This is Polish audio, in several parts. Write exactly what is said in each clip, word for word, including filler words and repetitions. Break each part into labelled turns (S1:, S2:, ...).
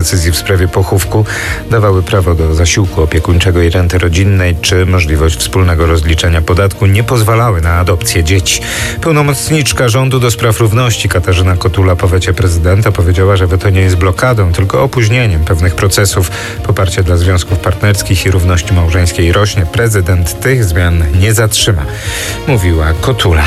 S1: decyzji w sprawie pochówku dawały prawo do zasiłku opiekuńczego i renty rodzinnej, czy możliwość wspólnego rozliczenia podatku, nie pozwalały na adopcję dzieci. Pełnomocniczka rządu do spraw równości Katarzyna Kotula po wecie prezydenta powiedziała, że weto nie jest blokadą, tylko opóźnieniem pewnych procesów. Poparcie dla związków partnerskich i równości małżeńskiej rośnie. Prezydent tych zmian nie zatrzyma, mówiła Kotula.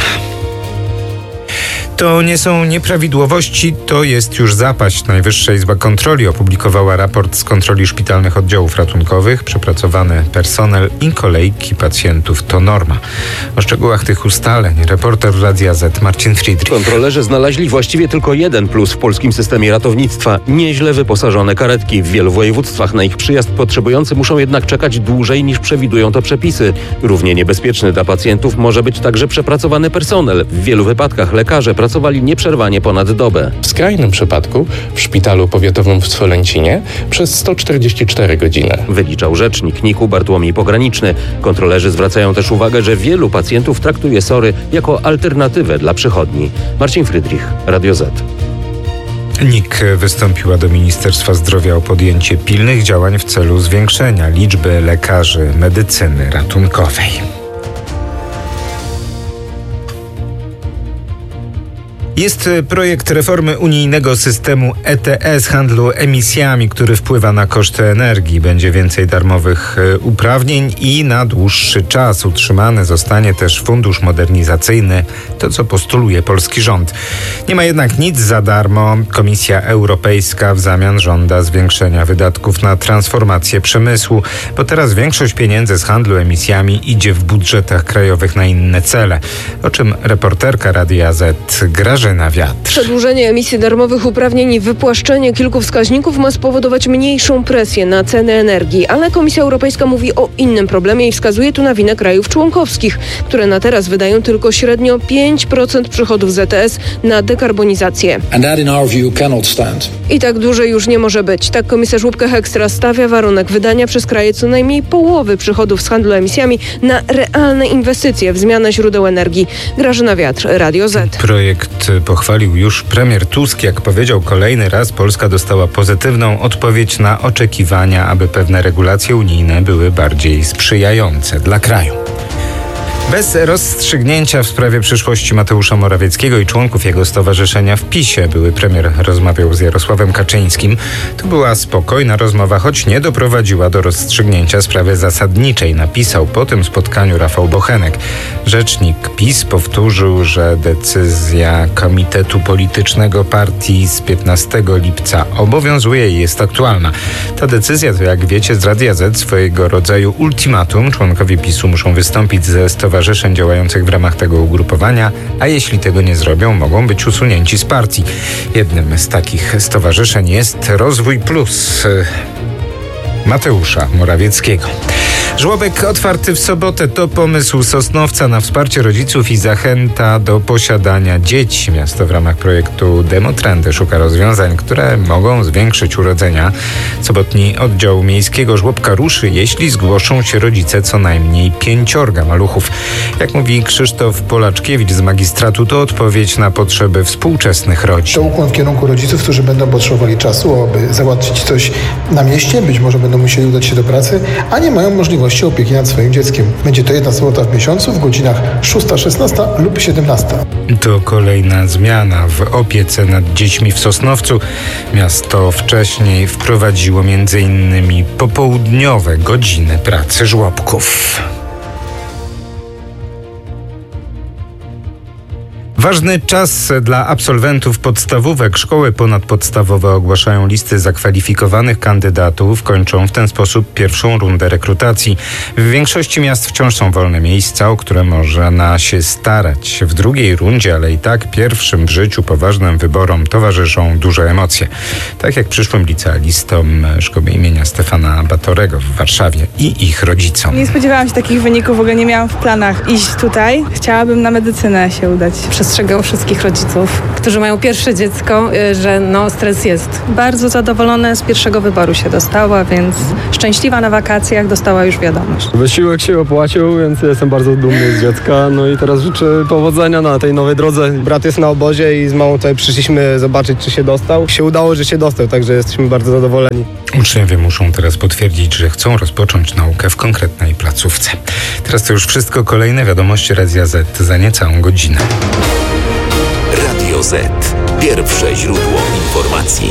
S1: To nie są nieprawidłowości, to jest już zapaść. Najwyższa Izba Kontroli opublikowała raport z kontroli szpitalnych oddziałów ratunkowych. Przepracowany personel i kolejki pacjentów to norma. O szczegółach tych ustaleń reporter Radia Z Marcin Friedrich.
S2: Kontrolerzy znaleźli właściwie tylko jeden plus w polskim systemie ratownictwa. Nieźle wyposażone karetki. W wielu województwach na ich przyjazd potrzebujący muszą jednak czekać dłużej niż przewidują to przepisy. Równie niebezpieczny dla pacjentów może być także przepracowany personel. W wielu wypadkach lekarze pracowali nieprzerwanie ponad dobę.
S3: W skrajnym przypadku w szpitalu powiatowym w Swolęcinie przez sto czterdzieści cztery godziny.
S2: Wyliczał rzecznik N I K-u Bartłomiej Pograniczny. Kontrolerzy zwracają też uwagę, że wielu pacjentów traktuje SOR-y jako alternatywę dla przychodni. Marcin Friedrich, Radio Z.
S1: N I K wystąpiła do Ministerstwa Zdrowia o podjęcie pilnych działań w celu zwiększenia liczby lekarzy medycyny ratunkowej. Jest projekt reformy unijnego systemu E T S, handlu emisjami, który wpływa na koszty energii. Będzie więcej darmowych uprawnień i na dłuższy czas utrzymany zostanie też fundusz modernizacyjny, to co postuluje polski rząd. Nie ma jednak nic za darmo. Komisja Europejska w zamian żąda zwiększenia wydatków na transformację przemysłu, bo teraz większość pieniędzy z handlu emisjami idzie w budżetach krajowych na inne cele. O czym reporterka Radia Z Grażyna na wiatr.
S4: Przedłużenie emisji darmowych uprawnień i wypłaszczenie kilku wskaźników ma spowodować mniejszą presję na ceny energii, ale Komisja Europejska mówi o innym problemie i wskazuje tu na winę krajów członkowskich, które na teraz wydają tylko średnio pięć procent przychodów z E T S na dekarbonizację.
S5: And that in our view cannot stand.
S4: I tak dłużej już nie może być. Tak komisarz Łupka-Hekstra stawia warunek wydania przez kraje co najmniej połowy przychodów z handlu emisjami na realne inwestycje w zmianę źródeł energii. Grażyna Wiatr, Radio Z.
S1: Projekt pochwalił już premier Tusk. Jak powiedział, kolejny raz Polska dostała pozytywną odpowiedź na oczekiwania, aby pewne regulacje unijne były bardziej sprzyjające dla kraju. Bez rozstrzygnięcia w sprawie przyszłości Mateusza Morawieckiego i członków jego stowarzyszenia w PiSie były premier rozmawiał z Jarosławem Kaczyńskim. To była spokojna rozmowa, choć nie doprowadziła do rozstrzygnięcia sprawy zasadniczej, napisał po tym spotkaniu Rafał Bochenek. Rzecznik PiS powtórzył, że decyzja Komitetu Politycznego Partii z piętnastego lipca obowiązuje i jest aktualna. Ta decyzja to, jak wiecie z Radia Z, swojego rodzaju ultimatum. Członkowie PiSu muszą wystąpić ze stowarzyszenia stowarzyszeń działających w ramach tego ugrupowania, a jeśli tego nie zrobią, mogą być usunięci z partii. Jednym z takich stowarzyszeń jest Rozwój Plus Mateusza Morawieckiego. Żłobek otwarty w sobotę to pomysł Sosnowca na wsparcie rodziców i zachęta do posiadania dzieci. Miasto w ramach projektu Demotrendy szuka rozwiązań, które mogą zwiększyć urodzenia. Sobotni oddział miejskiego żłobka ruszy, jeśli zgłoszą się rodzice co najmniej pięciorga maluchów. Jak mówi Krzysztof Polaczkiewicz z magistratu, to odpowiedź na potrzeby współczesnych rodzin.
S6: To ukłon w kierunku rodziców, którzy będą potrzebowali czasu, aby załatwić coś na mieście, być może będą musieli udać się do pracy, a nie mają możliwości opieki nad swoim dzieckiem. Będzie to jedna sobota w miesiącu w godzinach szósta, szesnasta lub siedemnasta.
S1: To kolejna zmiana w opiece nad dziećmi w Sosnowcu. Miasto wcześniej wprowadziło między innymi popołudniowe godziny pracy żłobków. Ważny czas dla absolwentów podstawówek. Szkoły ponadpodstawowe ogłaszają listy zakwalifikowanych kandydatów. Kończą w ten sposób pierwszą rundę rekrutacji. W większości miast wciąż są wolne miejsca, o które można się starać. W drugiej rundzie, ale i tak pierwszym w życiu poważnym wyborom towarzyszą duże emocje. Tak jak przyszłym licealistom szkoły imienia Stefana Batorego w Warszawie i ich rodzicom.
S7: Nie spodziewałam się takich wyników, w ogóle nie miałam w planach iść tutaj. Chciałabym na medycynę się udać. Przez ostrzegał wszystkich rodziców, którzy mają pierwsze dziecko, że no stres jest. Bardzo zadowolona z pierwszego wyboru się dostała, więc szczęśliwa na wakacjach dostała już wiadomość.
S8: Wysiłek się opłacił, więc jestem bardzo dumny z dziecka. No i teraz życzę powodzenia na tej nowej drodze. Brat jest na obozie i z mamą tutaj przyszliśmy zobaczyć, czy się dostał. Się udało, że się dostał, także jesteśmy bardzo zadowoleni.
S1: Uczniowie muszą teraz potwierdzić, że chcą rozpocząć naukę w konkretnej placówce. Teraz to już wszystko. Kolejne wiadomości Radia Z za niecałą godzinę.
S9: Radio Z. Pierwsze źródło informacji.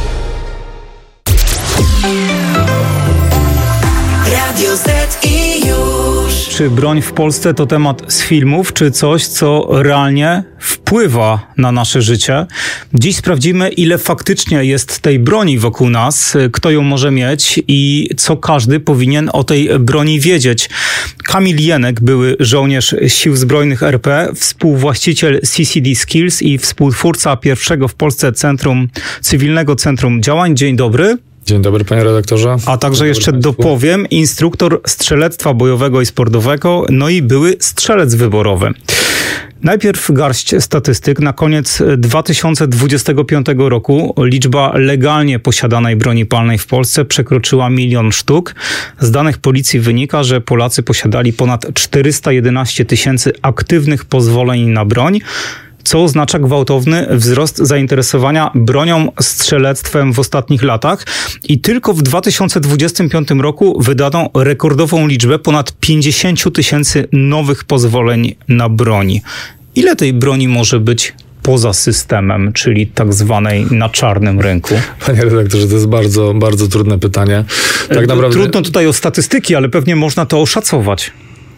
S9: Radio Z i już.
S10: Czy broń w Polsce to temat z filmów, czy coś, co realnie wpływa na nasze życie? Dziś sprawdzimy, ile faktycznie jest tej broni wokół nas, kto ją może mieć i co każdy powinien o tej broni wiedzieć. Kamil Jenek, były żołnierz Sił Zbrojnych R P, współwłaściciel C C D Skills i współtwórca pierwszego w Polsce Centrum Cywilnego Centrum Działań. Dzień dobry.
S11: Dzień dobry, panie redaktorze.
S10: A także jeszcze dopowiem, instruktor strzelectwa bojowego i sportowego, no i były strzelec wyborowy. Najpierw garść statystyk. Na koniec dwa tysiące dwudziestego piątego roku liczba legalnie posiadanej broni palnej w Polsce przekroczyła milion sztuk. Z danych policji wynika, że Polacy posiadali ponad czterysta jedenaście tysięcy aktywnych pozwoleń na broń, co oznacza gwałtowny wzrost zainteresowania bronią, strzelectwem w ostatnich latach. I tylko w dwa tysiące dwudziestym piątym roku wydano rekordową liczbę ponad pięćdziesiąt tysięcy nowych pozwoleń na broń. Ile tej broni może być poza systemem, czyli tak zwanej na czarnym rynku?
S11: Panie redaktorze, to jest bardzo, bardzo trudne pytanie. Tak naprawdę...
S10: Trudno tutaj o statystyki, ale pewnie można to oszacować.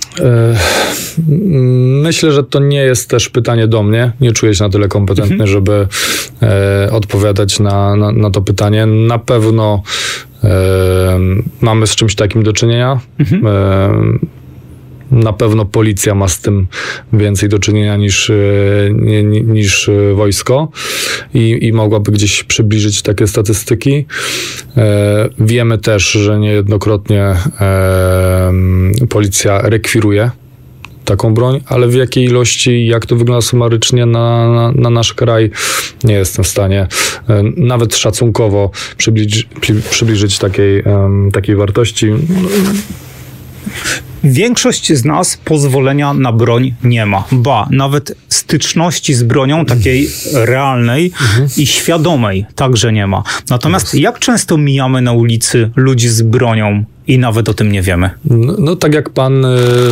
S11: Myślę, że to nie jest też pytanie do mnie. Nie czuję się na tyle kompetentny, mhm. żeby e, odpowiadać na, na, na to pytanie. Na pewno e, mamy z czymś takim do czynienia. Mhm. E, Na pewno policja ma z tym więcej do czynienia niż, nie, niż wojsko i, i mogłaby gdzieś przybliżyć takie statystyki. E, wiemy też, że niejednokrotnie e, policja rekwiruje taką broń, ale w jakiej ilości i jak to wygląda sumarycznie na, na, na nasz kraj, nie jestem w stanie e, nawet szacunkowo przybliży, przybliżyć takiej, e, takiej wartości.
S10: Większość z nas pozwolenia na broń nie ma. Ba, nawet styczności z bronią takiej realnej mhm. i świadomej także nie ma. Natomiast jak często mijamy na ulicy ludzi z bronią i nawet o tym nie wiemy?
S11: No, no tak jak pan y,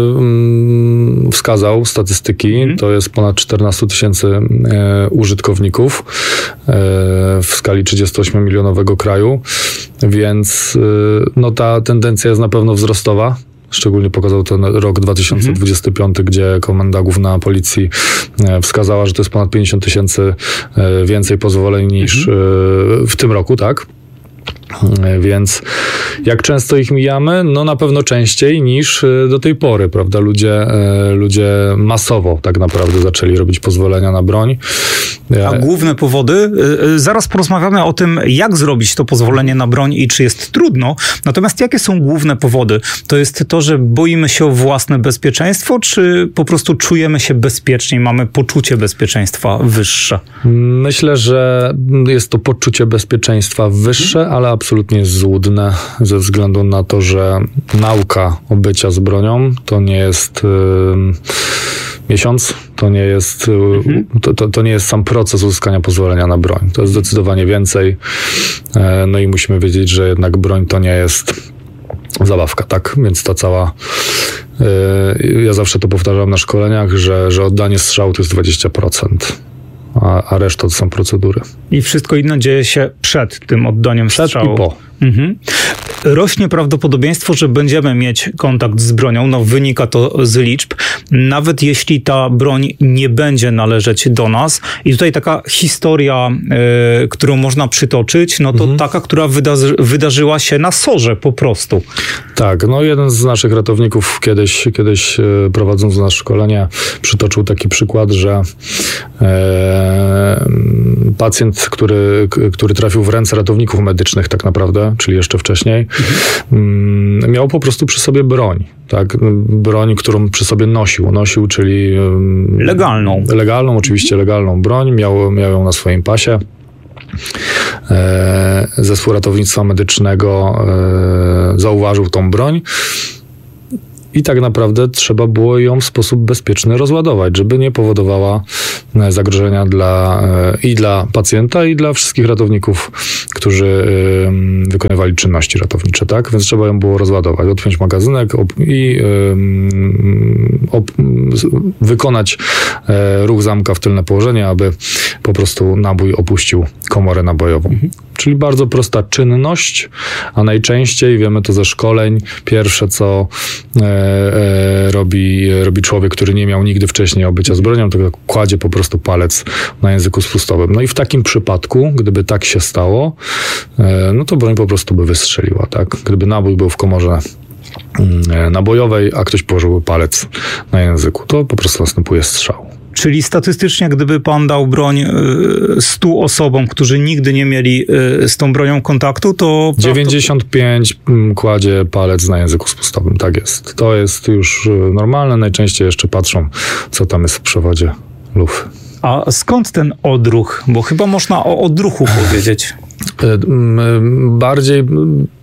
S11: y, wskazał statystyki, mhm. to jest ponad czternaście tysięcy y, użytkowników y, w skali trzydziestoośmiomilionowego kraju, więc y, no ta tendencja jest na pewno wzrostowa. Szczególnie pokazał ten rok dwa tysiące dwudziesty piąty, gdzie Komenda Główna Policji wskazała, że to jest ponad pięćdziesiąt tysięcy więcej pozwoleń niż mhm. w tym roku, tak? Więc jak często ich mijamy? No na pewno częściej niż do tej pory, prawda? Ludzie, ludzie masowo tak naprawdę zaczęli robić pozwolenia na broń.
S10: A główne powody? Zaraz porozmawiamy o tym, jak zrobić to pozwolenie na broń i czy jest trudno. Natomiast jakie są główne powody? To jest to, że boimy się o własne bezpieczeństwo, czy po prostu czujemy się bezpieczniej, mamy poczucie bezpieczeństwa wyższe?
S11: Myślę, że jest to poczucie bezpieczeństwa wyższe, ale absolutnie jest złudne ze względu na to, że nauka obycia z bronią to nie jest yy, miesiąc, to nie jest, mhm. to, to, to nie jest sam proces uzyskania pozwolenia na broń. To jest zdecydowanie więcej. Yy, no i musimy wiedzieć, że jednak broń to nie jest zabawka, tak? Więc ta cała... Yy, ja zawsze to powtarzam na szkoleniach, że, że oddanie strzału to jest dwadzieścia procent. A, a reszta to są procedury.
S10: I wszystko inne dzieje się przed tym oddaniem
S11: przed
S10: strzału.
S11: I po.
S10: Mhm. Rośnie prawdopodobieństwo, że będziemy mieć kontakt z bronią. No, wynika to z liczb. Nawet jeśli ta broń nie będzie należeć do nas. I tutaj taka historia, y, którą można przytoczyć, no to mhm. taka, która wydarzy, wydarzyła się na sorze po prostu.
S11: Tak, no jeden z naszych ratowników kiedyś, kiedyś prowadząc nasze szkolenie przytoczył taki przykład, że e, pacjent, który, który trafił w ręce ratowników medycznych tak naprawdę, wojny, czyli jeszcze wcześniej, mhm. miał po prostu przy sobie broń. Tak? Broń, którą przy sobie nosił. Nosił, czyli...
S10: Legalną.
S11: Legalną, oczywiście legalną broń. Miał, miał ją na swoim pasie. E, zespół ratownictwa medycznego e, zauważył tą broń. I tak naprawdę trzeba było ją w sposób bezpieczny rozładować, żeby nie powodowała zagrożenia dla, i dla pacjenta, i dla wszystkich ratowników, którzy wykonywali czynności ratownicze, tak? Więc trzeba ją było rozładować, odpiąć magazynek i op, wykonać ruch zamka w tylne położenie, aby po prostu nabój opuścił komorę nabojową. Mhm. Czyli bardzo prosta czynność, a najczęściej, wiemy to ze szkoleń, pierwsze co e, e, robi, robi człowiek, który nie miał nigdy wcześniej obycia z bronią, to kładzie po prostu palec na języku spustowym. No i w takim przypadku, gdyby tak się stało, e, no to broń po prostu by wystrzeliła, tak? Gdyby nabój był w komorze e, nabojowej, a ktoś położyłby palec na języku, to po prostu następuje strzał.
S10: Czyli statystycznie, gdyby pan dał broń stu osobom, którzy nigdy nie mieli z tą bronią kontaktu, to...
S11: dziewięćdziesiąt pięć kładzie palec na języku spustowym, tak jest. To jest już normalne, najczęściej jeszcze patrzą, co tam jest w przewodzie lufy.
S10: A skąd ten odruch? Bo chyba można o odruchu powiedzieć.
S11: Bardziej...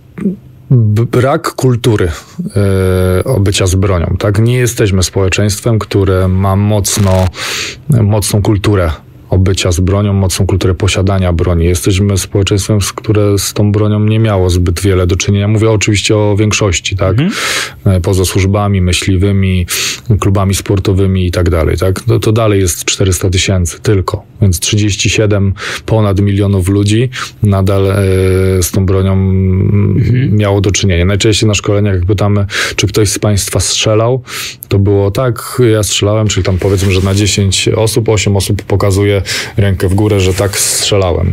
S11: Brak kultury e, obycia z bronią. Tak? Nie jesteśmy społeczeństwem, które ma mocno, mocną kulturę obycia z bronią, mocną kulturę posiadania broni. Jesteśmy społeczeństwem, które z tą bronią nie miało zbyt wiele do czynienia. Mówię oczywiście o większości, tak? Mhm. Poza służbami myśliwymi, klubami sportowymi i tak dalej, tak? No to dalej jest czterysta tysięcy tylko. Więc trzydzieści siedem ponad milionów ludzi nadal e, z tą bronią mhm. miało do czynienia. Najczęściej na szkoleniach, jak pytamy, czy ktoś z państwa strzelał, to było tak, ja strzelałem, czyli tam powiedzmy, że na dziesięć osób, osiem osób pokazuje rękę w górę, że tak strzelałem.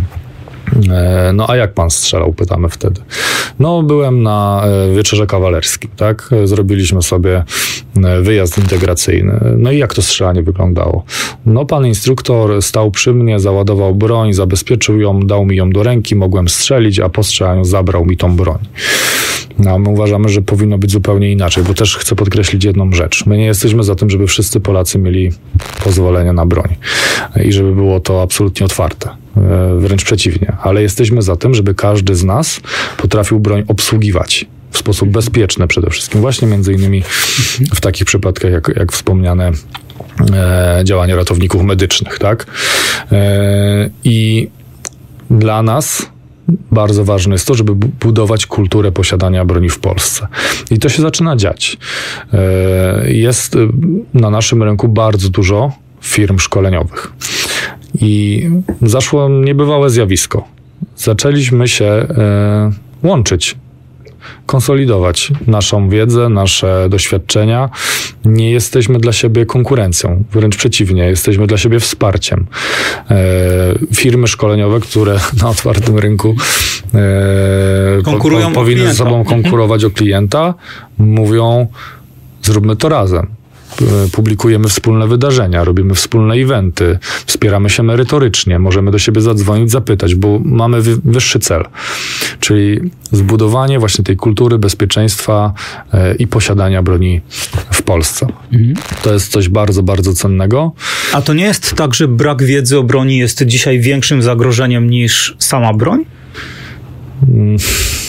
S11: No a jak pan strzelał? Pytamy wtedy. No byłem na wieczorze kawalerskim, tak? Zrobiliśmy sobie wyjazd integracyjny. No i jak to strzelanie wyglądało? No pan instruktor stał przy mnie, załadował broń, zabezpieczył ją, dał mi ją do ręki, mogłem strzelić, a po strzelaniu zabrał mi tą broń. No, my uważamy, że powinno być zupełnie inaczej, bo też chcę podkreślić jedną rzecz. My nie jesteśmy za tym, żeby wszyscy Polacy mieli pozwolenie na broń i żeby było to absolutnie otwarte. Wręcz przeciwnie. Ale jesteśmy za tym, żeby każdy z nas potrafił broń obsługiwać w sposób bezpieczny przede wszystkim. Właśnie między innymi w takich przypadkach, jak, jak wspomniane e, działania ratowników medycznych, tak? E, I dla nas bardzo ważne jest to, żeby budować kulturę posiadania broni w Polsce. I to się zaczyna dziać. Jest na naszym rynku bardzo dużo firm szkoleniowych. I zaszło niebywałe zjawisko. Zaczęliśmy się łączyć, konsolidować naszą wiedzę, nasze doświadczenia. Nie jesteśmy dla siebie konkurencją, wręcz przeciwnie, jesteśmy dla siebie wsparciem. E, firmy szkoleniowe, które na otwartym rynku e,
S10: konkurują
S11: po, powinny ze sobą konkurować o klienta, mówią, zróbmy to razem. Publikujemy wspólne wydarzenia, robimy wspólne eventy, wspieramy się merytorycznie, możemy do siebie zadzwonić, zapytać, bo mamy wy- wyższy cel, czyli zbudowanie właśnie tej kultury bezpieczeństwa e, i posiadania broni w Polsce. Mhm. To jest coś bardzo, bardzo cennego.
S10: A to nie jest tak, że brak wiedzy o broni jest dzisiaj większym zagrożeniem niż sama broń? Hmm.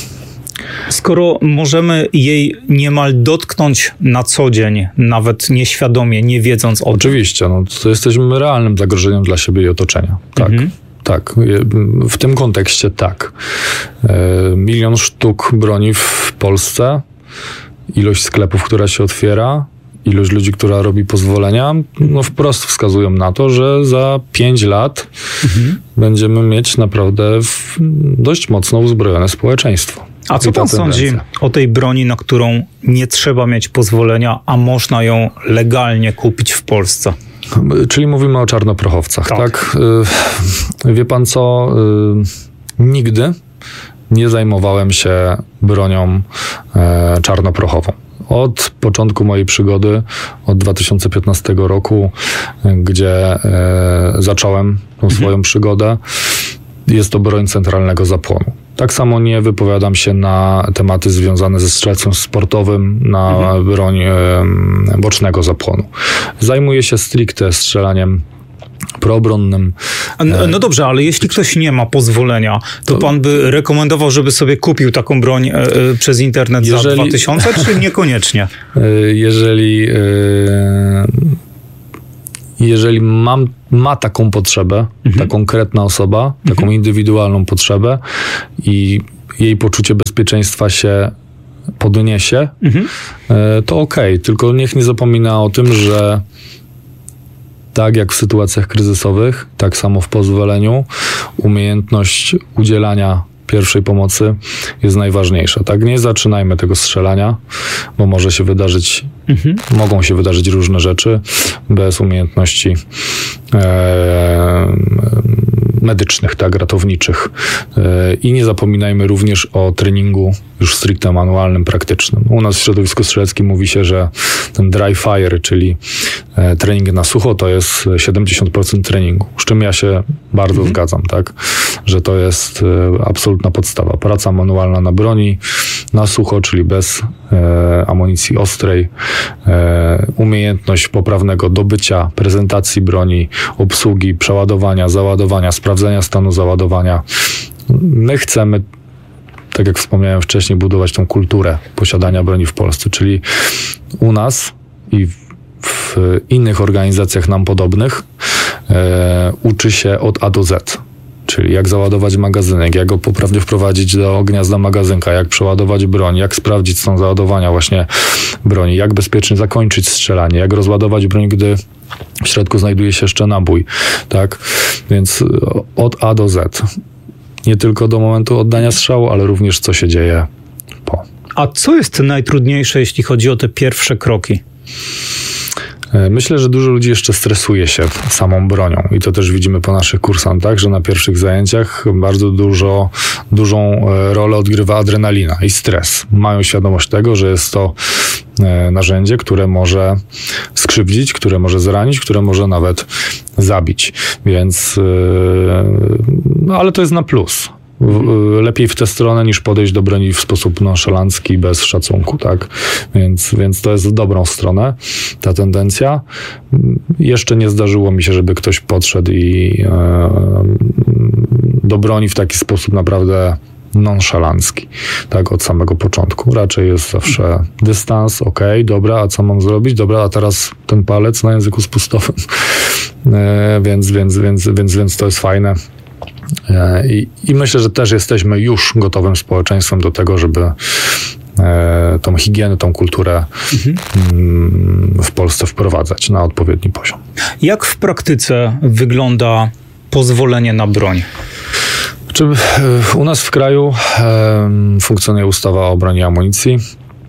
S10: Skoro możemy jej niemal dotknąć na co dzień, nawet nieświadomie, nie wiedząc o tym.
S11: Oczywiście, no, to jesteśmy realnym zagrożeniem dla siebie i otoczenia. Tak, mhm. tak. W tym kontekście tak. Milion sztuk broni w Polsce, ilość sklepów, która się otwiera, ilość ludzi, która robi pozwolenia, no wprost wskazują na to, że za pięć lat mhm. będziemy mieć naprawdę dość mocno uzbrojone społeczeństwo.
S10: A co pan sądzi o tej broni, na którą nie trzeba mieć pozwolenia, a można ją legalnie kupić w Polsce?
S11: Czyli mówimy o czarnoprochowcach, tak? tak? Wie pan co? Nigdy nie zajmowałem się bronią czarnoprochową. Od początku mojej przygody, od dwa tysiące piętnastego roku, gdzie zacząłem tą swoją mhm. przygodę, jest to broń centralnego zapłonu. Tak samo nie wypowiadam się na tematy związane ze strzelcem sportowym, na mhm. broń e, bocznego zapłonu. Zajmuję się stricte strzelaniem proobronnym.
S10: No, no dobrze, ale jeśli ktoś nie ma pozwolenia, to, to pan by rekomendował, żeby sobie kupił taką broń e, przez internet jeżeli, za dwa tysiące, czy niekoniecznie?
S11: Jeżeli... E, Jeżeli mam, ma taką potrzebę, mhm. ta konkretna osoba, mhm. taką indywidualną potrzebę i jej poczucie bezpieczeństwa się podniesie, mhm. to okej. Okay. Tylko niech nie zapomina o tym, że tak jak w sytuacjach kryzysowych, tak samo w pozwoleniu, umiejętność udzielania pierwszej pomocy jest najważniejsza. Tak, nie zaczynajmy tego strzelania, bo może się wydarzyć, mhm. mogą się wydarzyć różne rzeczy bez umiejętności e, medycznych, tak, ratowniczych. E, I nie zapominajmy również o treningu już stricte manualnym, praktycznym. U nas w środowisku strzeleckim mówi się, że ten dry fire, czyli e, trening na sucho, to jest siedemdziesiąt procent treningu, z czym ja się bardzo mhm. zgadzam, tak, że to jest e, absolutna podstawa. Praca manualna na broni, na sucho, czyli bez e, amunicji ostrej, e, umiejętność poprawnego dobycia, prezentacji broni, obsługi, przeładowania, załadowania, sprawdzenia stanu załadowania. My chcemy, tak jak wspomniałem wcześniej, budować tą kulturę posiadania broni w Polsce, czyli u nas i w innych organizacjach nam podobnych e, uczy się od A do Z. Czyli jak załadować magazynek, jak go poprawnie wprowadzić do gniazda magazynka, jak przeładować broń, jak sprawdzić stan załadowania właśnie broni, jak bezpiecznie zakończyć strzelanie, jak rozładować broń, gdy w środku znajduje się jeszcze nabój, tak? Więc od A do Z. Nie tylko do momentu oddania strzału, ale również co się dzieje po.
S10: A co jest najtrudniejsze, jeśli chodzi o te pierwsze kroki?
S11: Myślę, że dużo ludzi jeszcze stresuje się samą bronią i to też widzimy po naszych kursantach, że na pierwszych zajęciach bardzo dużo, dużą rolę odgrywa adrenalina i stres. Mają świadomość tego, że jest to narzędzie, które może skrzywdzić, które może zranić, które może nawet zabić. Więc, no ale to jest na plus. Lepiej w tę stronę niż podejść do broni w sposób nonszalancki, bez szacunku, tak? Więc, więc to jest w dobrą stronę ta tendencja. Jeszcze nie zdarzyło mi się, żeby ktoś podszedł i e, do broni w taki sposób naprawdę nonszalancki, tak, od samego początku. Raczej jest zawsze dystans, okej, okay, dobra, a co mam zrobić? Dobra, a teraz ten palec na języku spustowym. E, więc, więc, więc, więc, więc to jest fajne. I, I myślę, że też jesteśmy już gotowym społeczeństwem do tego, żeby e, tą higienę, tą kulturę mhm. m, w Polsce wprowadzać na odpowiedni poziom.
S10: Jak w praktyce wygląda pozwolenie na broń?
S11: Czy, u nas w kraju e, funkcjonuje ustawa o broni i amunicji.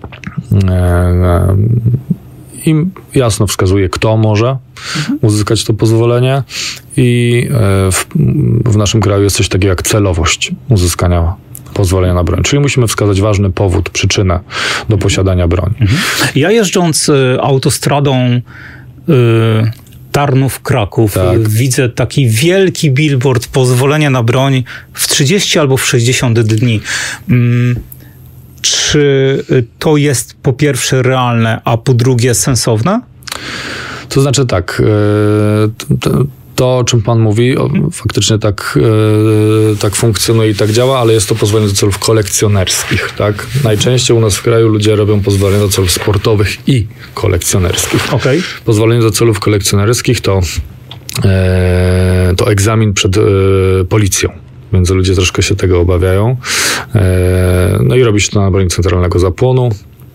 S11: E, I jasno wskazuje, kto może mhm. uzyskać to pozwolenie i w, w naszym kraju jest coś takiego jak celowość uzyskania pozwolenia na broń. Czyli musimy wskazać ważny powód, przyczynę do posiadania broni. Mhm.
S10: Ja jeżdżąc autostradą y, Tarnów-Kraków tak. widzę taki wielki billboard pozwolenia na broń w trzydzieści albo w sześćdziesiąt dni. Mm. Czy to jest po pierwsze realne, a po drugie sensowne?
S11: To znaczy tak, to, to o czym pan mówi, faktycznie tak, tak funkcjonuje i tak działa, ale jest to pozwolenie do celów kolekcjonerskich, tak? Najczęściej u nas w kraju ludzie robią pozwolenia do celów sportowych i kolekcjonerskich.
S10: Okay.
S11: Pozwolenie do celów kolekcjonerskich to, to egzamin przed policją. Więc ludzie troszkę się tego obawiają. No i robi się to na broni centralnego zapłonu.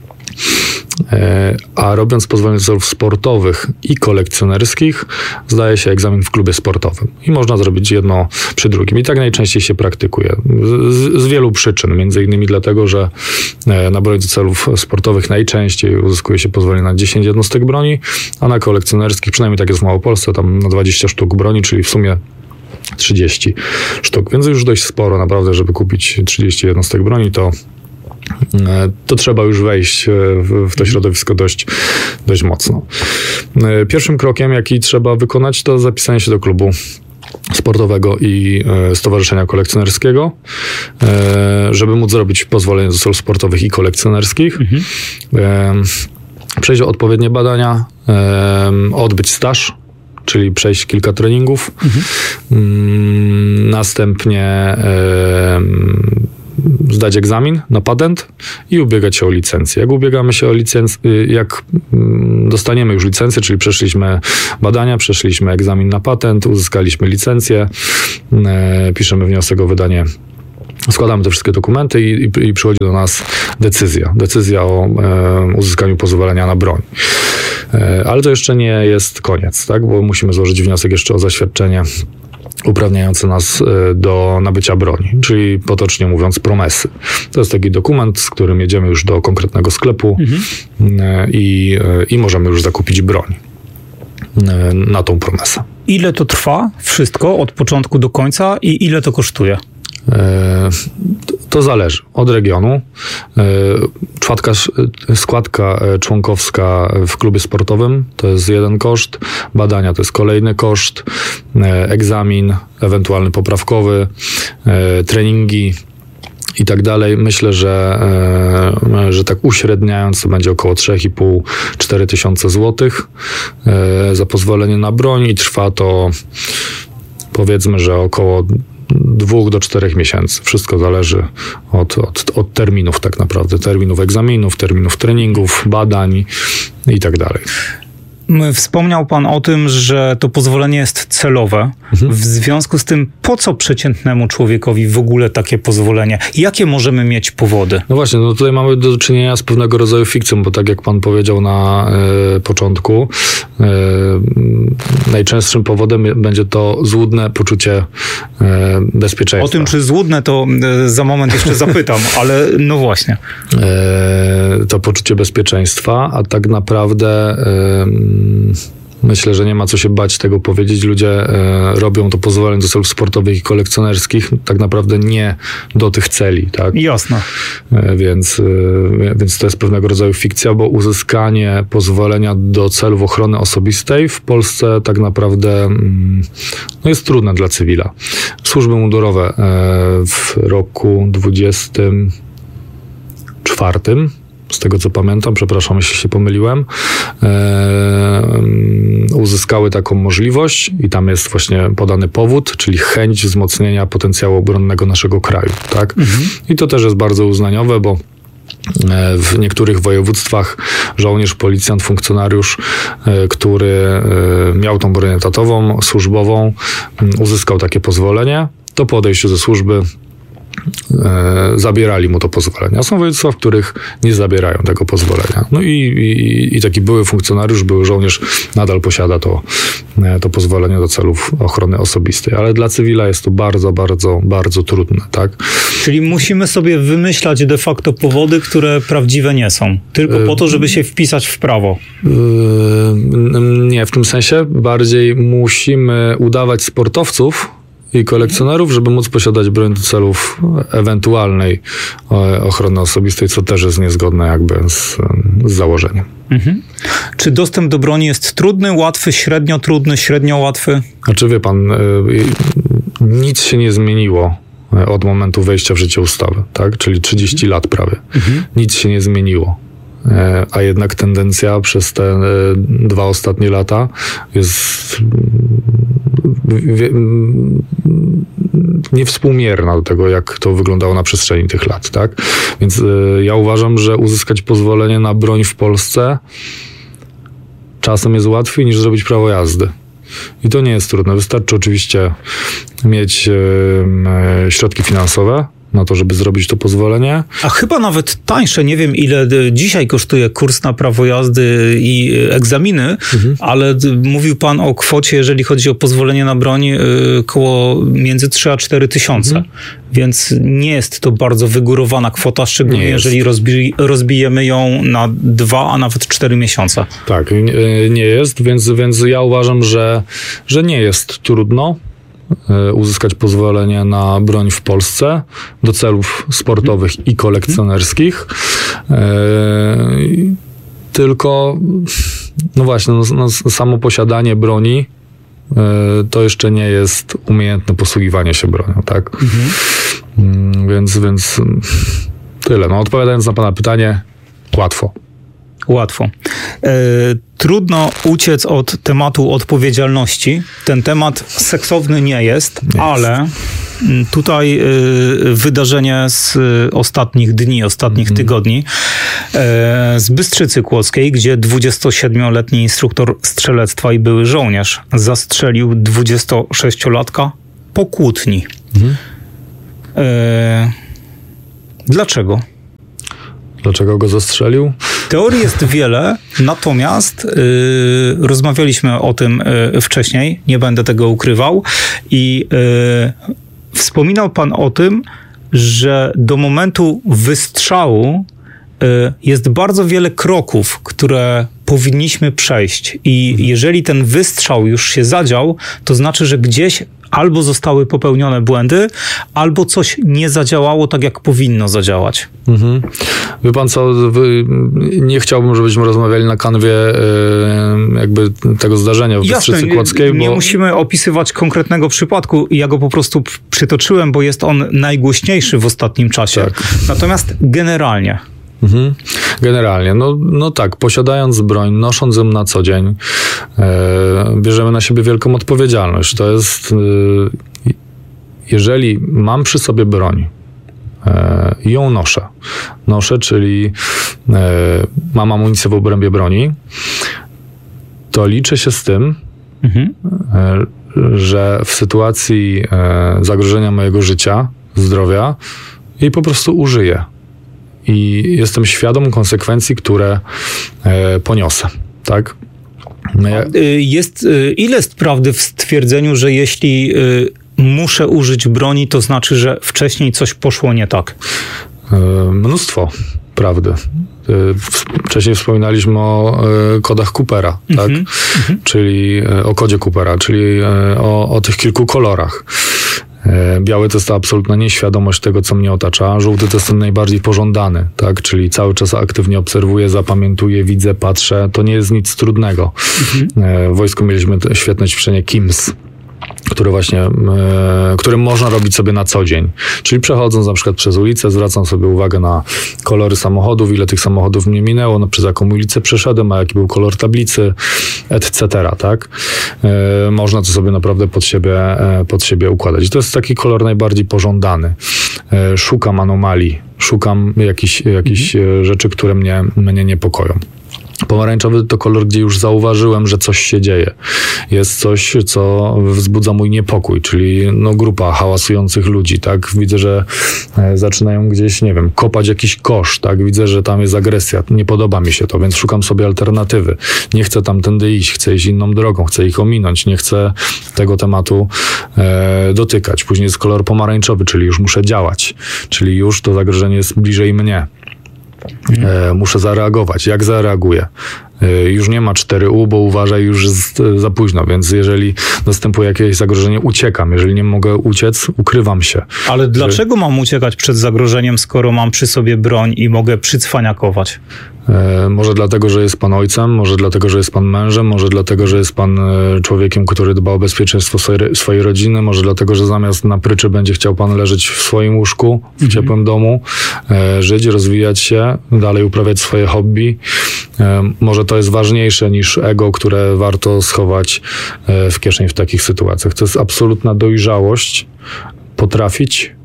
S11: A robiąc pozwolenie do celów sportowych i kolekcjonerskich, zdaje się egzamin w klubie sportowym. I można zrobić jedno przy drugim. I tak najczęściej się praktykuje. Z, z wielu przyczyn. Między innymi dlatego, że na broń do celów sportowych najczęściej uzyskuje się pozwolenie na dziesięć jednostek broni, a na kolekcjonerskich, przynajmniej tak jest w Małopolsce, tam na dwadzieścia sztuk broni, czyli w sumie trzydzieści sztuk, więc już dość sporo naprawdę, żeby kupić trzydzieści jednostek broni, to, to trzeba już wejść w, w to środowisko dość, dość mocno. Pierwszym krokiem, jaki trzeba wykonać, to zapisanie się do klubu Sportowego i e, Stowarzyszenia Kolekcjonerskiego, e, żeby móc zrobić pozwolenie do celów sportowych i kolekcjonerskich, mhm. e, przejść odpowiednie badania, e, odbyć staż, czyli przejść kilka treningów, mhm. mm, następnie e, zdać egzamin na patent i ubiegać się o licencję. Jak ubiegamy się o licencję, jak dostaniemy już licencję, czyli przeszliśmy badania, przeszliśmy egzamin na patent, uzyskaliśmy licencję, e, piszemy wniosek o wydanie, składamy te wszystkie dokumenty i, i, i przychodzi do nas decyzja. Decyzja o e, uzyskaniu pozwolenia na broń. E, ale to jeszcze nie jest koniec, tak? Bo musimy złożyć wniosek jeszcze o zaświadczenie uprawniające nas do nabycia broni, czyli potocznie mówiąc promesy. To jest taki dokument, z którym jedziemy już do konkretnego sklepu mhm. i, i możemy już zakupić broń na tą promesę.
S10: Ile to trwa wszystko od początku do końca i ile to kosztuje?
S11: To zależy od regionu. Czwartka, składka członkowska w klubie sportowym to jest jeden koszt, badania to jest kolejny koszt, egzamin, ewentualny poprawkowy, treningi i tak dalej. Myślę, że, że tak uśredniając to będzie około trzy i pół do czterech tysięcy złotych za pozwolenie na broń i trwa to, powiedzmy, że około dwóch do czterech miesięcy. Wszystko zależy od, od, od terminów tak naprawdę. Terminów egzaminów, terminów treningów, badań i tak dalej.
S10: Wspomniał pan o tym, że to pozwolenie jest celowe. Mhm. W związku z tym, po co przeciętnemu człowiekowi w ogóle takie pozwolenie? Jakie możemy mieć powody?
S11: No właśnie, no tutaj mamy do czynienia z pewnego rodzaju fikcją, bo tak jak pan powiedział na y, początku, y, najczęstszym powodem będzie to złudne poczucie y, bezpieczeństwa.
S10: O tym, czy złudne, to y, za moment jeszcze zapytam, ale no właśnie.
S11: Y, to poczucie bezpieczeństwa, a tak naprawdę y, myślę, że nie ma co się bać tego powiedzieć. Ludzie e, robią to pozwolenie do celów sportowych i kolekcjonerskich tak naprawdę nie do tych celi. Tak?
S10: Jasne.
S11: E, więc, e, więc to jest pewnego rodzaju fikcja, bo uzyskanie pozwolenia do celów ochrony osobistej w Polsce tak naprawdę mm, no jest trudne dla cywila. Służby mundurowe e, w roku dwudziestym czwartym, z tego co pamiętam, przepraszam, jeśli się pomyliłem, e, uzyskały taką możliwość i tam jest właśnie podany powód, czyli chęć wzmocnienia potencjału obronnego naszego kraju. Tak? Mhm. I to też jest bardzo uznaniowe, bo w niektórych województwach żołnierz, policjant, funkcjonariusz, który miał tą broń etatową, służbową, uzyskał takie pozwolenie, to po odejściu ze służby E, zabierali mu to pozwolenie. A są województwa, w których nie zabierają tego pozwolenia. No i, i, i taki były funkcjonariusz, były żołnierz nadal posiada to, e, to pozwolenie do celów ochrony osobistej. Ale dla cywila jest to bardzo, bardzo, bardzo trudne. Tak?
S10: Czyli musimy sobie wymyślać de facto powody, które prawdziwe nie są. Tylko po to, żeby się wpisać w prawo.
S11: E, nie, w tym sensie bardziej musimy udawać sportowców i kolekcjonerów, żeby móc posiadać broń do celów ewentualnej ochrony osobistej, co też jest niezgodne jakby z, z założeniem.
S10: Mhm. Czy dostęp do broni jest trudny, łatwy, średnio trudny, średnio łatwy?
S11: Znaczy wie pan, nic się nie zmieniło od momentu wejścia w życie ustawy, tak? Czyli trzydzieści lat prawie. Mhm. Nic się nie zmieniło. A jednak tendencja przez te dwa ostatnie lata jest niewspółmierna do tego, jak to wyglądało na przestrzeni tych lat, tak? Więc ja uważam, że uzyskać pozwolenie na broń w Polsce czasem jest łatwiej niż zrobić prawo jazdy. I to nie jest trudne. Wystarczy oczywiście mieć e, środki finansowe na to, żeby zrobić to pozwolenie.
S10: A chyba nawet tańsze, nie wiem ile dzisiaj kosztuje kurs na prawo jazdy i egzaminy, mhm. ale mówił pan o kwocie, jeżeli chodzi o pozwolenie na broń, koło między trzy a cztery tysiące. Mhm. Więc nie jest to bardzo wygórowana kwota, szczególnie jeżeli rozbi- rozbijemy ją na dwa, a nawet cztery miesiące.
S11: Tak, nie, nie jest, więc, więc ja uważam, że, że nie jest trudno uzyskać pozwolenie na broń w Polsce do celów sportowych i kolekcjonerskich. Tylko, no właśnie, no, no, samo posiadanie broni to jeszcze nie jest umiejętne posługiwanie się bronią, tak? Mhm. Więc, więc tyle. No, odpowiadając na pana pytanie, łatwo.
S10: Łatwo. E, trudno uciec od tematu odpowiedzialności. Ten temat seksowny nie jest, jest. ale tutaj e, wydarzenie z ostatnich dni, ostatnich mm. tygodni e, z Bystrzycy Kłodzkiej, gdzie dwudziestosiedmioletni instruktor strzelectwa i były żołnierz zastrzelił dwudziestosześciolatka po kłótni. Mm. E, dlaczego?
S11: Dlaczego go zastrzelił?
S10: Teorii jest wiele, natomiast yy, rozmawialiśmy o tym yy, wcześniej, nie będę tego ukrywał i yy, wspominał pan o tym, że do momentu wystrzału yy, jest bardzo wiele kroków, które powinniśmy przejść i jeżeli ten wystrzał już się zadział, to znaczy, że gdzieś albo zostały popełnione błędy, albo coś nie zadziałało tak, jak powinno zadziałać.
S11: Mhm. Wie pan co, wy, nie chciałbym, żebyśmy rozmawiali na kanwie yy, jakby tego zdarzenia w Bystrzycy Kłodzkiej.
S10: Jasne, nie
S11: bo...
S10: musimy opisywać konkretnego przypadku. Ja go po prostu przytoczyłem, bo jest on najgłośniejszy w ostatnim czasie. Tak. Natomiast generalnie...
S11: Mhm. Generalnie, no, no tak, posiadając broń, nosząc ją na co dzień, e, bierzemy na siebie wielką odpowiedzialność. To jest, e, jeżeli mam przy sobie broń e, i ją noszę, noszę, czyli e, mam amunicję w obrębie broni, to liczę się z tym, mhm. e, że w sytuacji e, zagrożenia mojego życia, zdrowia, jej po prostu użyję. I jestem świadom konsekwencji, które e, poniosę, tak?
S10: Ja... Jest, ile jest prawdy w stwierdzeniu, że jeśli y, muszę użyć broni, to znaczy, że wcześniej coś poszło nie tak?
S11: E, mnóstwo prawdy. E, wcześniej wspominaliśmy o e, kodach Coopera, mm-hmm. tak? Mm-hmm. Czyli e, o kodzie Coopera, czyli e, o, o tych kilku kolorach. Biały to jest ta absolutna nieświadomość tego, co mnie otacza. Żółty to jest ten najbardziej pożądany, tak? Czyli cały czas aktywnie obserwuję, zapamiętuję, widzę, patrzę. To nie jest nic trudnego. Mhm. W wojsku mieliśmy świetne ćwiczenie K I M S, które właśnie, e, które można robić sobie na co dzień. Czyli przechodząc na przykład przez ulicę, zwracam sobie uwagę na kolory samochodów, ile tych samochodów mnie minęło, no, przez jaką ulicę przeszedłem, a jaki był kolor tablicy, et cetera, tak? E, można to sobie naprawdę pod siebie, e, pod siebie układać. I to jest taki kolor najbardziej pożądany. E, szukam anomalii, szukam jakichś, jakichś mhm. rzeczy, które mnie, mnie niepokoją. Pomarańczowy to kolor, gdzie już zauważyłem, że coś się dzieje. Jest coś, co wzbudza mój niepokój, czyli no, grupa hałasujących ludzi, tak? Widzę, że e, zaczynają gdzieś, nie wiem, kopać jakiś kosz, tak? Widzę, że tam jest agresja. Nie podoba mi się to, więc szukam sobie alternatywy. Nie chcę tamtędy iść, chcę iść inną drogą, chcę ich ominąć, nie chcę tego tematu e, dotykać. Później jest kolor pomarańczowy, czyli już muszę działać, czyli już to zagrożenie jest bliżej mnie. E, muszę zareagować. Jak zareaguję? E, już nie ma cztery U, bo uważaj, już jest e, za późno, więc jeżeli następuje jakieś zagrożenie, uciekam. Jeżeli nie mogę uciec, ukrywam się.
S10: Ale dlaczego mam uciekać przed zagrożeniem, skoro mam przy sobie broń i mogę przycwaniakować?
S11: E, może dlatego, że jest pan ojcem, może dlatego, że jest pan mężem, może dlatego, że jest pan e, człowiekiem, który dba o bezpieczeństwo swojej, swojej rodziny, może dlatego, że zamiast na pryczy będzie chciał pan leżeć w swoim łóżku, w mhm. ciepłym domu, e, żyć, rozwijać się, dalej uprawiać swoje hobby. E, może to jest ważniejsze niż ego, które warto schować e, w kieszeń w takich sytuacjach. To jest absolutna dojrzałość, potrafić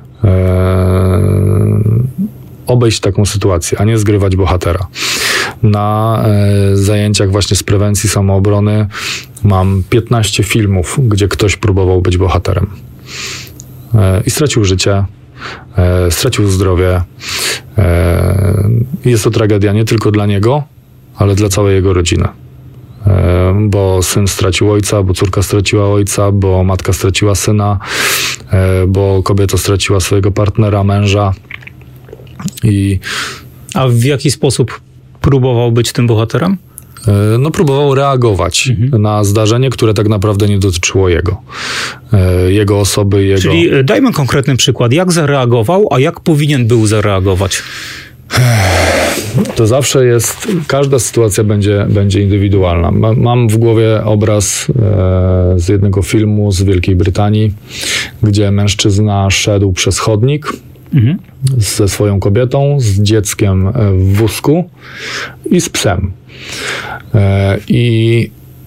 S11: e, obejść taką sytuację, a nie zgrywać bohatera. Na e, zajęciach właśnie z prewencji samoobrony mam piętnaście filmów, gdzie ktoś próbował być bohaterem. E, I stracił życie, e, stracił zdrowie. E, jest to tragedia nie tylko dla niego, ale dla całej jego rodziny. E, bo syn stracił ojca, bo córka straciła ojca, bo matka straciła syna, e, bo kobieta straciła swojego partnera, męża. I...
S10: A w jaki sposób próbował być tym bohaterem?
S11: No próbował reagować mhm. na zdarzenie, które tak naprawdę nie dotyczyło jego. Jego osoby, jego...
S10: Czyli dajmy konkretny przykład. Jak zareagował, a jak powinien był zareagować?
S11: To zawsze jest, każda sytuacja będzie, będzie indywidualna. Mam w głowie obraz e, z jednego filmu z Wielkiej Brytanii, gdzie mężczyzna szedł przez chodnik mhm. ze swoją kobietą, z dzieckiem w wózku i z psem. E, I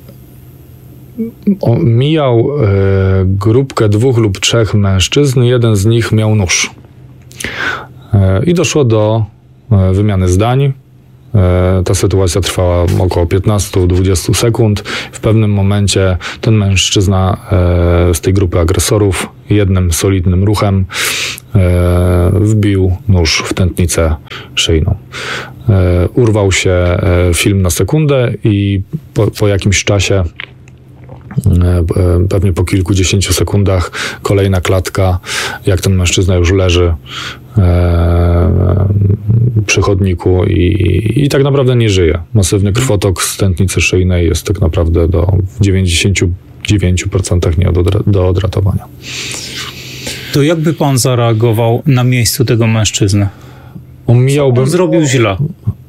S11: mijał e, grupkę dwóch lub trzech mężczyzn, jeden z nich miał nóż. E, I doszło do e, wymiany zdań. E, ta sytuacja trwała około piętnaście do dwudziestu sekund. W pewnym momencie ten mężczyzna e, z tej grupy agresorów jednym solidnym ruchem e, wbił nóż w tętnicę szyjną. E, urwał się e, film na sekundę i po, po jakimś czasie, pewnie po kilkudziesięciu sekundach, kolejna klatka, jak ten mężczyzna już leży e, przy chodniku i, i tak naprawdę nie żyje. Masywny krwotok z tętnicy szyjnej jest tak naprawdę do w dziewięćdziesięciu dziewięciu procentach nie do, do odratowania.
S10: To jakby pan zareagował na miejscu tego mężczyzny?
S11: Omijałbym...
S10: On zrobił źle.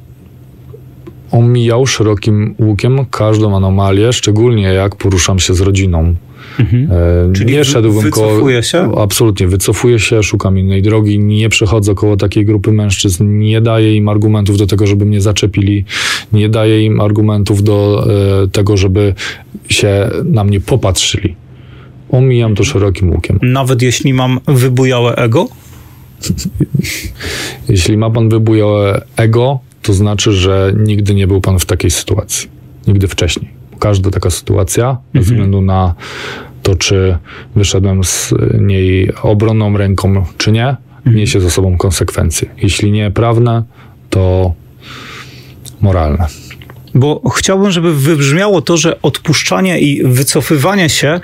S11: Omijał szerokim łukiem każdą anomalię, szczególnie jak poruszam się z rodziną. Mhm. E,
S10: Czyli
S11: nie szedłbym
S10: wycofuje się?
S11: Absolutnie, wycofuję się, szukam innej drogi, nie przechodzę koło takiej grupy mężczyzn, nie daję im argumentów do tego, żeby mnie zaczepili, nie daję im argumentów do e, tego, żeby się na mnie popatrzyli. Omijam to szerokim łukiem.
S10: Nawet jeśli mam wybujałe ego?
S11: Jeśli ma pan wybujałe ego, to znaczy, że nigdy nie był pan w takiej sytuacji. Nigdy wcześniej. Każda taka sytuacja, mhm. bez względu na to, czy wyszedłem z niej obronną ręką, czy nie, mhm. niesie ze sobą konsekwencje. Jeśli nie prawne, to moralne.
S10: Bo chciałbym, żeby wybrzmiało to, że odpuszczanie i wycofywanie się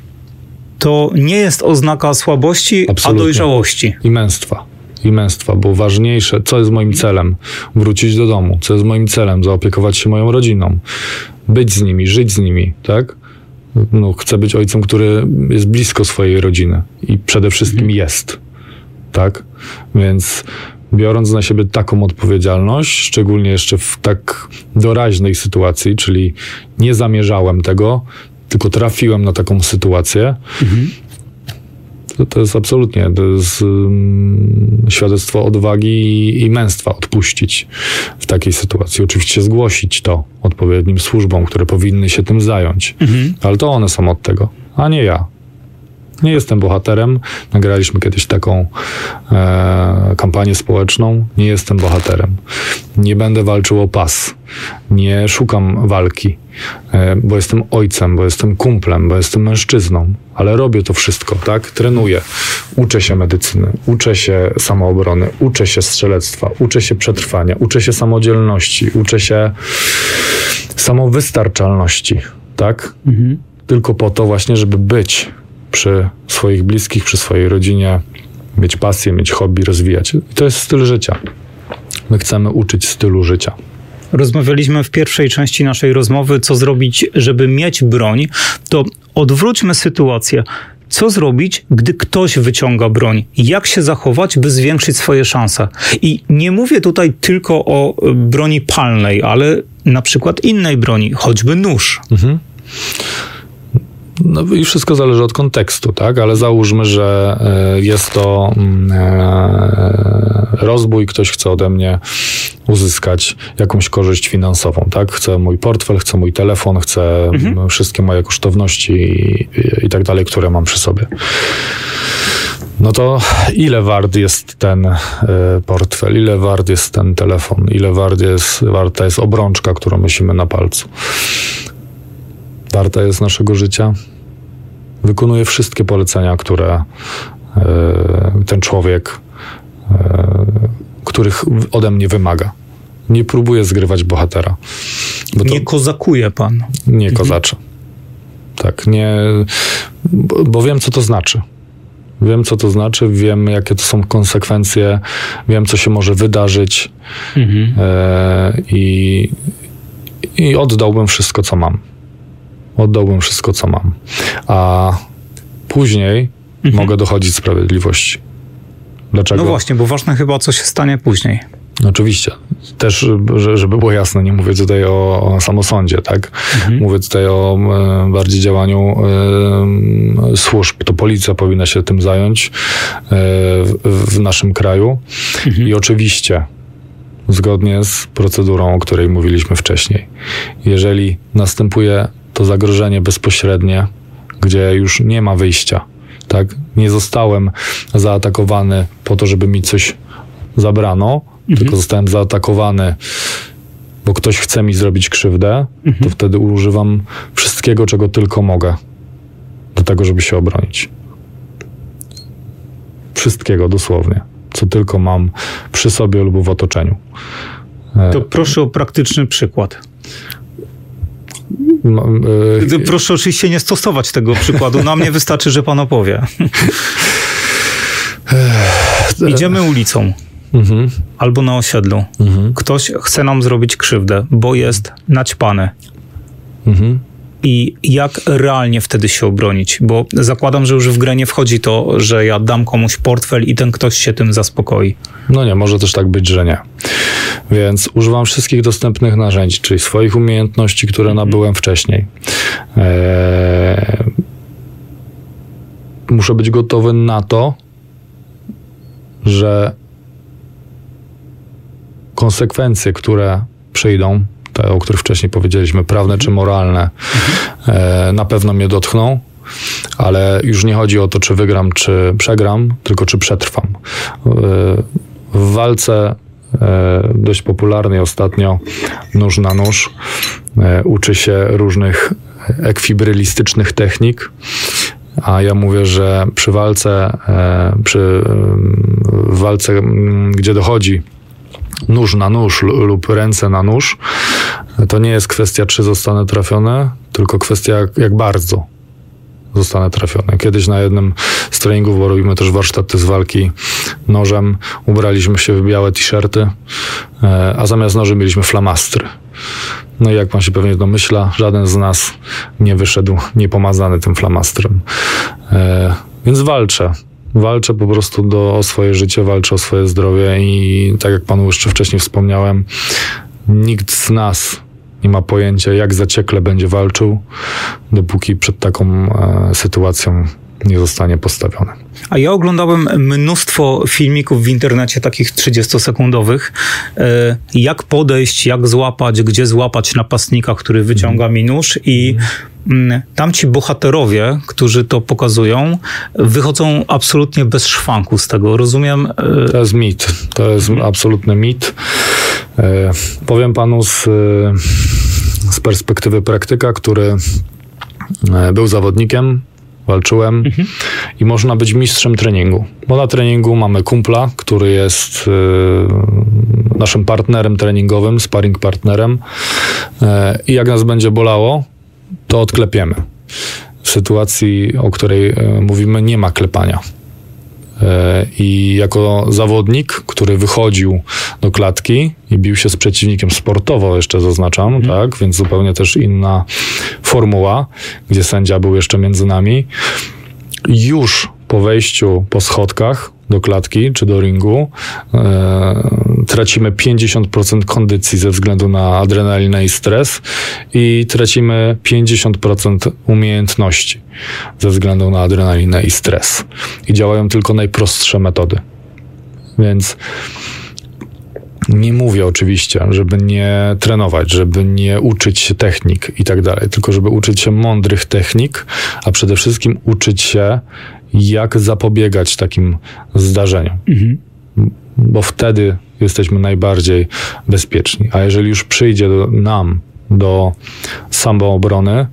S10: to nie jest oznaka słabości, absolutnie. A dojrzałości.
S11: I męstwa. I męstwa, bo ważniejsze, co jest moim celem? Wrócić do domu. Co jest moim celem? Zaopiekować się moją rodziną. Być z nimi, żyć z nimi, tak? No, chcę być ojcem, który jest blisko swojej rodziny i przede wszystkim mhm. jest, tak? Więc biorąc na siebie taką odpowiedzialność, szczególnie jeszcze w tak doraźnej sytuacji, czyli nie zamierzałem tego, tylko trafiłem na taką sytuację, mhm. To, to jest absolutnie, to jest um, świadectwo odwagi i, i męstwa odpuścić w takiej sytuacji. Oczywiście zgłosić to odpowiednim służbom, które powinny się tym zająć. Mhm. Ale to one są od tego, a nie ja. Nie jestem bohaterem. Nagraliśmy kiedyś taką e, kampanię społeczną. Nie jestem bohaterem. Nie będę walczył o pas. Nie szukam walki, e, bo jestem ojcem, bo jestem kumplem, bo jestem mężczyzną. Ale robię to wszystko, tak? Trenuję. Uczę się medycyny, uczę się samoobrony, uczę się strzelectwa, uczę się przetrwania, uczę się samodzielności, uczę się samowystarczalności, tak? Mhm. Tylko po to właśnie, żeby być przy swoich bliskich, przy swojej rodzinie, mieć pasję, mieć hobby, rozwijać. I to jest styl życia. My chcemy uczyć stylu życia.
S10: Rozmawialiśmy w pierwszej części naszej rozmowy, co zrobić, żeby mieć broń. To odwróćmy sytuację. Co zrobić, gdy ktoś wyciąga broń? Jak się zachować, by zwiększyć swoje szanse? I nie mówię tutaj tylko o broni palnej, ale na przykład innej broni, choćby nóż. Mhm.
S11: No i wszystko zależy od kontekstu, tak? Ale załóżmy, że jest to rozbój, ktoś chce ode mnie uzyskać jakąś korzyść finansową, tak? Chce mój portfel, chce mój telefon, chce mhm. wszystkie moje kosztowności i, i tak dalej, które mam przy sobie. No to ile wart jest ten y, portfel, ile wart jest ten telefon, ile wart jest, warta jest obrączka, którą nosimy na palcu. Warta jest naszego życia. Wykonuje wszystkie polecenia, które y, ten człowiek, y, których ode mnie wymaga. Nie próbuję zgrywać bohatera. Bo to
S10: nie kozakuje pan.
S11: Nie mhm. kozaczę. Tak, nie, bo, bo wiem, co to znaczy. Wiem, co to znaczy, wiem, jakie to są konsekwencje, wiem, co się może wydarzyć mhm. y, i, i oddałbym wszystko, co mam. Oddałbym wszystko, co mam. A później mhm. mogę dochodzić sprawiedliwości. Dlaczego?
S10: No właśnie, bo ważne chyba, co się stanie później.
S11: Oczywiście. Też, żeby było jasne, nie mówię tutaj o, o samosądzie, tak? Mhm. Mówię tutaj o e, bardziej działaniu e, służb. To policja powinna się tym zająć e, w, w naszym kraju. Mhm. I oczywiście zgodnie z procedurą, o której mówiliśmy wcześniej. Jeżeli następuje to zagrożenie bezpośrednie, gdzie już nie ma wyjścia, tak? Nie zostałem zaatakowany po to, żeby mi coś zabrano, mhm. tylko zostałem zaatakowany, bo ktoś chce mi zrobić krzywdę, mhm. to wtedy używam wszystkiego, czego tylko mogę do tego, żeby się obronić. Wszystkiego dosłownie, co tylko mam przy sobie lub w otoczeniu.
S10: To proszę o praktyczny przykład. Proszę oczywiście nie stosować tego przykładu. Na mnie wystarczy, że pan opowie. Idziemy ulicą. Mhm. Albo na osiedlu. Mhm. Ktoś chce nam zrobić krzywdę, bo jest naćpany. Mhm. I jak realnie wtedy się obronić? Bo zakładam, że już w grę nie wchodzi to, że ja dam komuś portfel i ten ktoś się tym zaspokoi.
S11: No nie, może też tak być, że nie. Więc używam wszystkich dostępnych narzędzi, czyli swoich umiejętności, które mhm. nabyłem wcześniej. Eee... Muszę być gotowy na to, że konsekwencje, które przyjdą, te, o których wcześniej powiedzieliśmy, prawne czy moralne, e, na pewno mnie dotkną, ale już nie chodzi o to, czy wygram, czy przegram, tylko czy przetrwam. E, w walce e, dość popularnej ostatnio nóż na nóż e, uczy się różnych ekwibrylistycznych technik, a ja mówię, że przy walce, e, przy w walce, gdzie dochodzi nóż na nóż lub ręce na nóż, to nie jest kwestia, czy zostanę trafiony, tylko kwestia, jak, jak bardzo zostanę trafiony. Kiedyś na jednym z treningów, bo robimy też warsztaty z walki nożem, ubraliśmy się w białe t-shirty, a zamiast noży mieliśmy flamastry. No i jak pan się pewnie domyśla, żaden z nas nie wyszedł niepomazany tym flamastrem. Więc walczę. Walczę po prostu do, o swoje życie, walczę o swoje zdrowie i tak jak panu jeszcze wcześniej wspomniałem, nikt z nas nie ma pojęcia, jak zaciekle będzie walczył, dopóki przed taką e, sytuacją nie zostanie postawiony.
S10: A ja oglądałem mnóstwo filmików w internecie, takich trzydziestosekundowych, e, jak podejść, jak złapać, gdzie złapać napastnika, który wyciąga mi nóż i tam ci bohaterowie, którzy to pokazują, wychodzą absolutnie bez szwanku z tego. Rozumiem?
S11: To jest mit. To jest absolutny mit. Powiem panu z, z perspektywy praktyka, który był zawodnikiem, walczyłem mhm. i można być mistrzem treningu. Bo na treningu mamy kumpla, który jest naszym partnerem treningowym, sparring partnerem i jak nas będzie bolało, to odklepiemy. W sytuacji, o której mówimy, nie ma klepania. I jako zawodnik, który wychodził do klatki i bił się z przeciwnikiem sportowo, jeszcze zaznaczam, mm. tak, więc zupełnie też inna formuła, gdzie sędzia był jeszcze między nami, już po wejściu po schodkach do klatki czy do ringu e, tracimy pięćdziesiąt procent kondycji ze względu na adrenalinę i stres i tracimy pięćdziesiąt procent umiejętności ze względu na adrenalinę i stres. I działają tylko najprostsze metody. Więc nie mówię oczywiście, żeby nie trenować, żeby nie uczyć się technik i tak dalej, tylko żeby uczyć się mądrych technik, a przede wszystkim uczyć się, jak zapobiegać takim zdarzeniom. Mhm. Bo wtedy jesteśmy najbardziej bezpieczni. A jeżeli już przyjdzie do, nam do samoobrony,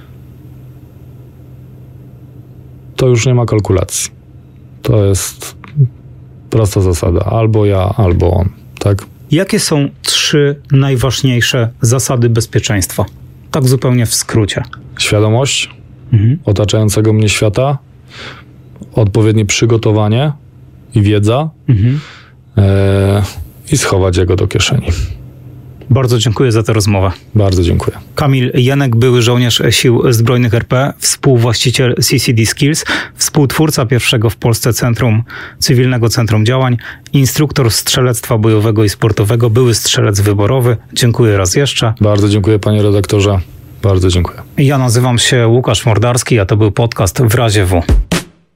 S11: to już nie ma kalkulacji. To jest prosta zasada. Albo ja, albo on. Tak?
S10: Jakie są trzy najważniejsze zasady bezpieczeństwa? Tak zupełnie w skrócie.
S11: Świadomość mhm. otaczającego mnie świata, odpowiednie przygotowanie i wiedza mhm. e, i schować jego do kieszeni.
S10: Bardzo dziękuję za tę rozmowę.
S11: Bardzo dziękuję.
S10: Kamil Janek, były żołnierz Sił Zbrojnych R P, współwłaściciel C C D Skills, współtwórca pierwszego w Polsce Centrum Cywilnego Centrum Działań, instruktor strzelectwa bojowego i sportowego, były strzelec wyborowy. Dziękuję raz jeszcze.
S11: Bardzo dziękuję, panie redaktorze. Bardzo dziękuję.
S10: Ja nazywam się Łukasz Mordarski, a to był podcast W razie W.